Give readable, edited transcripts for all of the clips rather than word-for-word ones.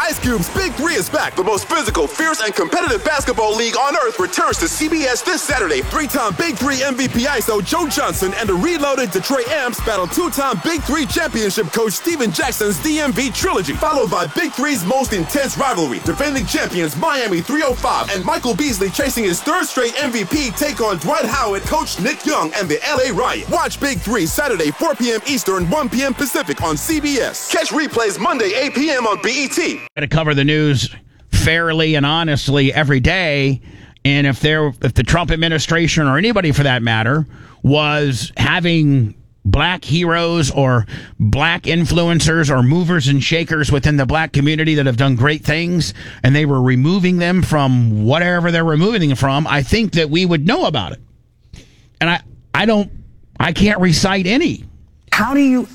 Ice Cube's Big Three is back. The most physical, fierce, and competitive basketball league on earth returns to CBS this Saturday. Three-time Big Three MVP ISO Joe Johnson and the reloaded Detroit Amps battle two-time Big Three championship coach Steven Jackson's DMV trilogy, followed by Big Three's most intense rivalry. Defending champions Miami 305 and Michael Beasley chasing his third straight MVP take on Dwight Howard, coach Nick Young, and the LA Riot. Watch Big Three Saturday, 4 p.m. Eastern, 1 p.m. Pacific on CBS. Catch replays Monday, 8 p.m. on BET. To cover the news fairly and honestly every day, and if the Trump administration or anybody for that matter was having black heroes or black influencers or movers and shakers within the black community that have done great things, and they were removing them from whatever they're removing them from, I think that we would know about it. And I can't recite any. How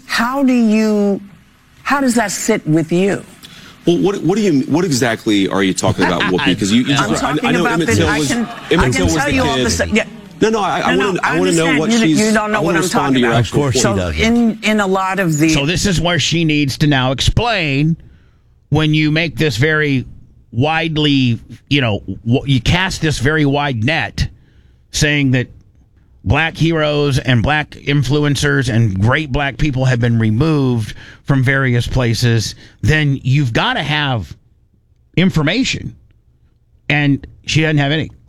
does that sit with you? Well, what exactly are you talking about, Whoopi? Because I know Emmett Till was the kid. No, I want to know what she's. You don't know what I'm talking about. Of course, so in a lot of the. So this is where she needs to now explain when you make this very widely, you cast this very wide net, saying that black heroes and black influencers and great black people have been removed from various places, then you've got to have information. And she doesn't have any.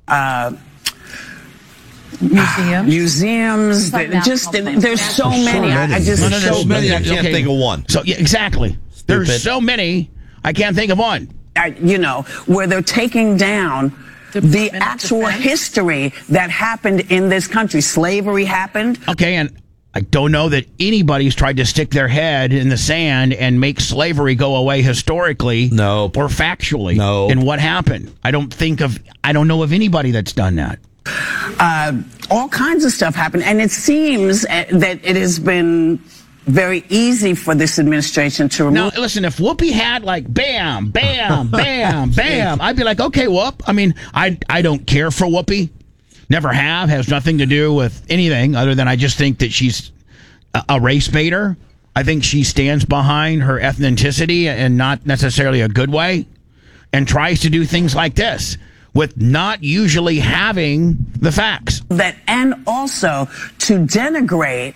Museums. There's so many. So many. I can't think of one. So yeah, exactly. Stupid. There's so many. I can't think of one. Where they're taking down the actual history that happened in this country. Slavery happened. Okay, and I don't know that anybody's tried to stick their head in the sand and make slavery go away historically, no, or factually, no, in what happened. I don't know of anybody that's done that. All kinds of stuff happened, and it seems that it has been very easy for this administration to remove. Now, listen, if Whoopi had like bam, bam, bam, bam, I'd be like, okay, Whoop. I mean, I don't care for Whoopi. Never have. Has nothing to do with anything other than I just think that she's a race baiter. I think she stands behind her ethnicity and not necessarily a good way, and tries to do things like this with not usually having the facts. And also to denigrate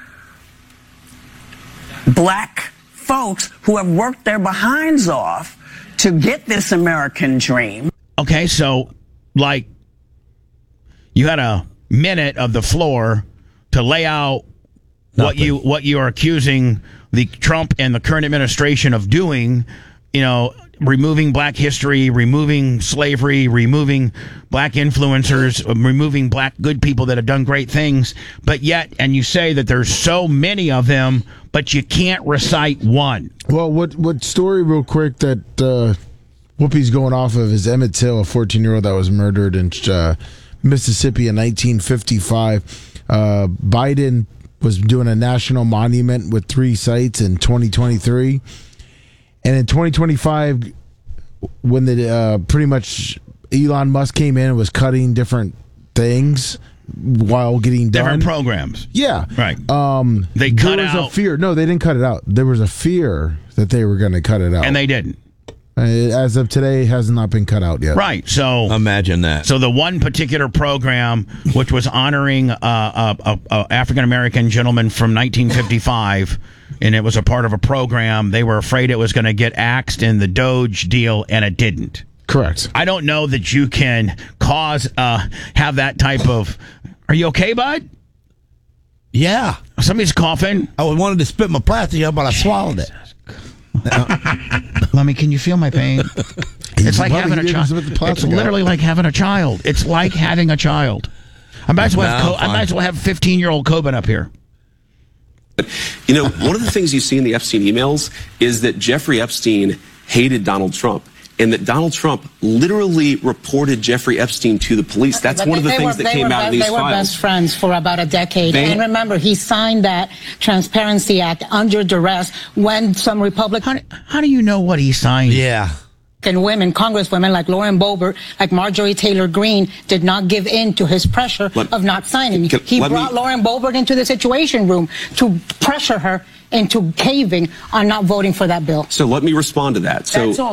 black folks who have worked their behinds off to get this American dream. Okay, so, like, you had a minute of the floor to lay out what you are accusing the Trump and the current administration of doing, removing black history, removing slavery, removing black influencers, removing black good people that have done great things, and you say that there's so many of them, but you can't recite one. Well, what story real quick that Whoopi's going off of is Emmett Till, a 14-year-old that was murdered in Mississippi in 1955. Biden was doing a national monument with 3 sites in 2023. And in 2025, when the pretty much Elon Musk came in and was cutting different things while getting done. Different programs. Yeah. Right. They cut out. There was a fear. No, they didn't cut it out. There was a fear that they were going to cut it out. And they didn't. As of today, it has not been cut out yet. Right. So imagine that. So the one particular program, which was honoring a African-American gentleman from 1955, and it was a part of a program, they were afraid it was going to get axed in the Doge deal, and it didn't. Correct. I don't know that you can have that type of... Are you okay, bud? Yeah. Somebody's coughing. I wanted to spit my plastic out, but I swallowed it. Lummy, can you feel my pain? It's like having a child. It's literally like having a child. It's like having a child. I might as well have 15-year-old Coben up here. One of the things you see in the Epstein emails is that Jeffrey Epstein hated Donald Trump, and that Donald Trump literally reported Jeffrey Epstein to the police. That's one of the things that came out of these files. They were best friends for about a decade. And remember, he signed that Transparency Act under duress when some Republicans... How do you know what he signed? Yeah. And women, congresswomen like Lauren Boebert, like Marjorie Taylor Greene, did not give in to his pressure of not signing. He brought Lauren Boebert into the Situation Room to pressure her into caving on not voting for that bill. So let me respond to that.